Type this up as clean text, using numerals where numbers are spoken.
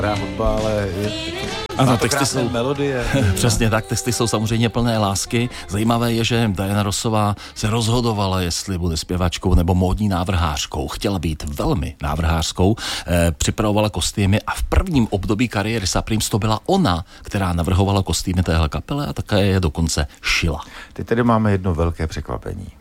hudba, ale ano, texty jsou melodie. Přesně tak, texty jsou samozřejmě plné lásky. Zajímavé je, že Diana Rossová se rozhodovala, jestli bude zpěvačkou nebo módní návrhářkou. Chtěla být velmi návrhářskou, připravovala kostýmy a v prvním období kariéry Supremes to byla ona, která navrhovala kostýmy téhle kapele a také je dokonce šila. Teď tady máme jedno velké překvapení.